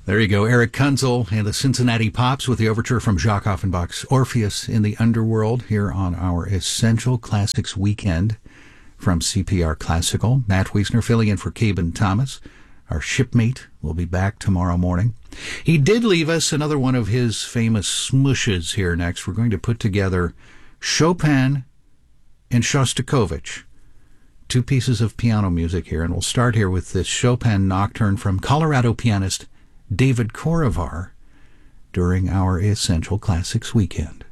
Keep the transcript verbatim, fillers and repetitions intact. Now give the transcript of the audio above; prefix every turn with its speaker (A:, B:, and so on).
A: There you go, Eric Kunzel and the Cincinnati Pops with the overture from Jacques Offenbach's Orpheus in the Underworld here on our Essential Classics Weekend from C P R Classical. Matt Wiesner filling in for Caben Thomas. Our shipmate will be back tomorrow morning. He did leave us another one of his famous smooshes here next. We're going to put together Chopin and Shostakovich, two pieces of piano music here, and we'll start here with this Chopin Nocturne from Colorado pianist David Korovar during our Essential Classics Weekend.